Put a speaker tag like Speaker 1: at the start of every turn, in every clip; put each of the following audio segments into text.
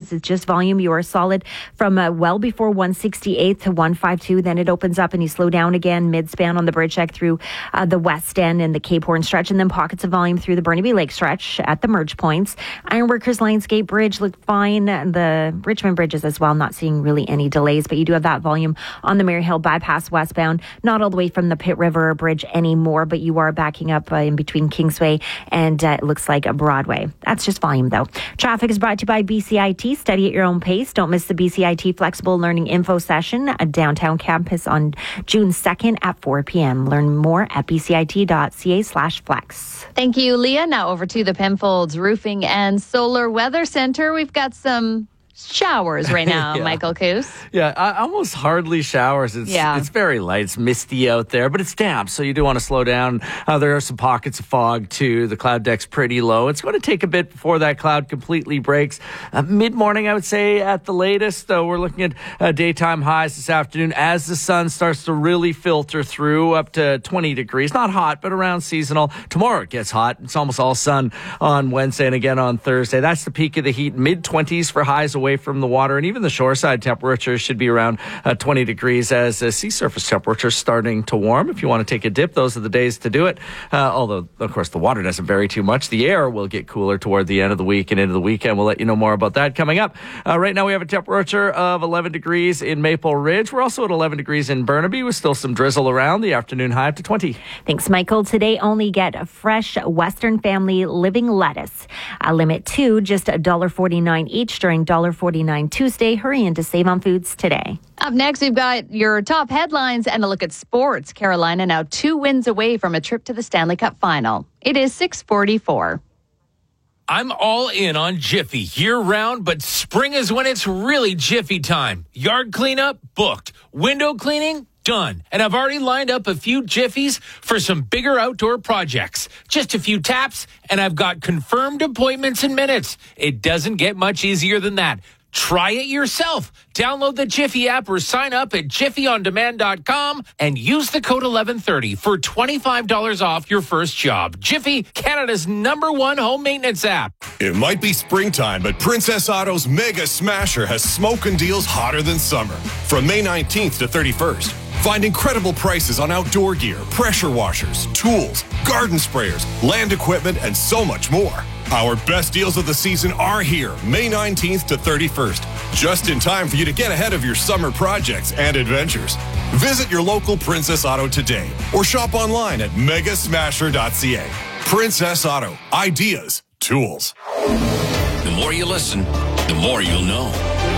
Speaker 1: rapids. It's just volume. You are solid from well before 168th to 152. Then it opens up and you slow down again mid-span on the bridge deck through the West End and the Cape Horn stretch, and then pockets of volume through the Burnaby Lake stretch at the merge points. Ironworkers Lionsgate Bridge looked fine. The Richmond bridges as well, not seeing really any delays, but you do have that volume on the Maryhill bypass westbound, not all the way from the Pitt River Bridge anymore, but you are backing up in between Kingsway and it looks like a Broadway. That's just volume though. Traffic is brought to you by BCIT. Study at your own pace. Don't miss the BCIT Flexible Learning Info Session at downtown campus on June 2nd at 4 p.m. Learn more at bcit.ca/flex.
Speaker 2: Thank you, Leah. Now over to the Penfolds Roofing and Solar Weather Center. We've got some showers right now,
Speaker 3: Yeah.
Speaker 2: Michael Coos.
Speaker 3: Yeah, almost hardly showers. It's very light. It's misty out there, but it's damp, so you do want to slow down. There are some pockets of fog, too. The cloud deck's pretty low. It's going to take a bit before that cloud completely breaks. Mid-morning, I would say, at the latest. We're looking at daytime highs this afternoon as the sun starts to really filter through up to 20 degrees. Not hot, but around seasonal. Tomorrow it gets hot. It's almost all sun on Wednesday and again on Thursday. That's the peak of the heat. Mid-20s for highs away from the water, and even the shoreside temperatures should be around 20 degrees as sea surface temperatures starting to warm. If you want to take a dip, those are the days to do it. Although, of course, the water doesn't vary too much. The air will get cooler toward the end of the week and into the weekend. We'll let you know more about that coming up. Right now, we have a temperature of 11 degrees in Maple Ridge. We're also at 11 degrees in Burnaby with still some drizzle around. The afternoon high up to 20.
Speaker 1: Thanks, Michael. Today, only get a fresh Western Family Living lettuce. A limit to just $1.49 each during $1.49 Tuesday. Hurry in to save on foods today.
Speaker 2: Up next, we've got your top headlines and a look at sports. Carolina now 2 wins away from a trip to the Stanley Cup final. It is 6:44.
Speaker 4: I'm all in on Jiffy year-round, but spring is when it's really Jiffy time. Yard cleanup, booked. Window cleaning, done. And I've already lined up a few Jiffies for some bigger outdoor projects. Just a few taps, and I've got confirmed appointments in minutes. It doesn't get much easier than that. Try it yourself. Download the Jiffy app or sign up at jiffyondemand.com and use the code 1130 for $25 off your first job. Jiffy, Canada's #1 home maintenance app.
Speaker 5: It might be springtime, but Princess Auto's Mega Smasher has smoking deals hotter than summer. From May 19th to 31st. Find incredible prices on outdoor gear, pressure washers, tools, garden sprayers, land equipment, and so much more. Our best deals of the season are here, May 19th to 31st. Just in time for you to get ahead of your summer projects and adventures. Visit your local Princess Auto today or shop online at megasmasher.ca. Princess Auto. Ideas. Tools.
Speaker 6: The more you listen, the more you'll know.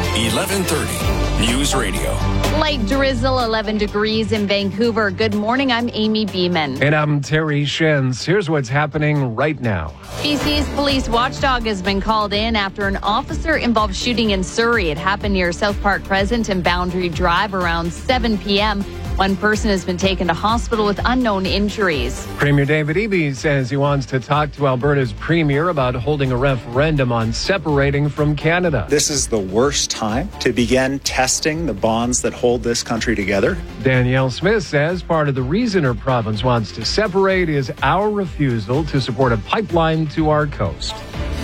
Speaker 6: 1130 News Radio.
Speaker 2: Light drizzle, 11 degrees in Vancouver. Good morning, I'm Amy Beeman.
Speaker 7: And I'm Terry Shens. Here's what's happening right now.
Speaker 2: BC's police watchdog has been called in after an officer-involved shooting in Surrey. It happened near South Park Crescent and Boundary Drive around 7 p.m. One person has been taken to hospital with unknown injuries.
Speaker 7: Premier David Eby says he wants to talk to Alberta's premier about holding a referendum on separating from Canada.
Speaker 8: This is the worst time to begin testing the bonds that hold this country together.
Speaker 7: Danielle Smith says part of the reason her province wants to separate is our refusal to support a pipeline to our coast.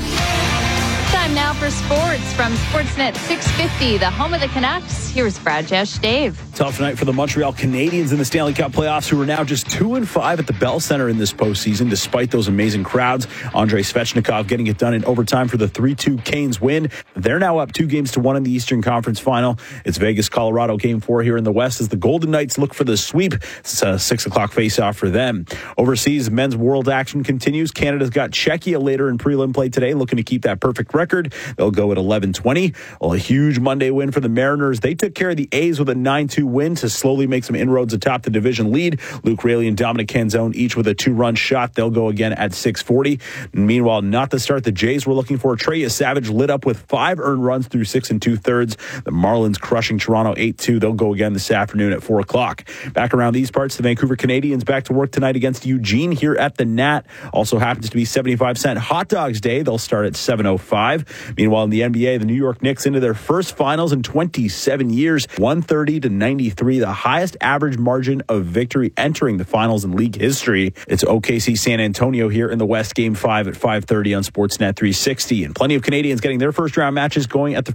Speaker 2: Time now for sports from Sportsnet 650, the home of the Canucks. Here's Brajesh Dave.
Speaker 9: Tough night for the Montreal Canadiens in the Stanley Cup playoffs, who are now just 2-5 at the Bell Center in this postseason, despite those amazing crowds. Andrei Svechnikov getting it done in overtime for the 3-2 Canes win. They're now up 2-1 in the Eastern Conference Final. It's Vegas-Colorado Game 4 here in the West as the Golden Knights look for the sweep. It's a 6 o'clock face-off for them. Overseas, men's world action continues. Canada's got Czechia later in prelim play today, looking to keep that perfect record. They'll go at 11-20. Well, a huge Monday win for the Mariners. They took care of the A's with a 9-2 win to slowly make some inroads atop the division lead. Luke Raley and Dominic Canzone each with a 2-run shot. They'll go again at 6:40. Meanwhile, not the start the Jays were looking for. Trey Savage lit up with 5 earned runs through 6 2/3. The Marlins crushing Toronto 8-2. They'll go again this afternoon at 4 o'clock. Back around these parts, the Vancouver Canadians back to work tonight against Eugene here at the Nat. Also happens to be 75-cent Hot Dogs Day. They'll start at 7:05. Meanwhile, in the NBA, the New York Knicks into their first finals in 27 years, 130-93, the highest average margin of victory entering the finals in league history. It's OKC San Antonio here in the West, Game 5 at 5:30 on Sportsnet 360. And plenty of Canadians getting their first round matches going at the